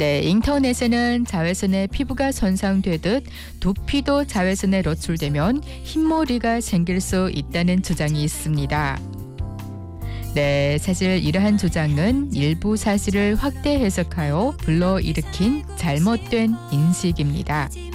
네, 인터넷에는 자외선에 피부가 손상되듯 두피도 자외선에 노출되면 흰머리가 생길 수 있다는 주장이 있습니다. 네, 사실 이러한 주장은 일부 사실을 확대 해석하여 불러일으킨 잘못된 인식입니다.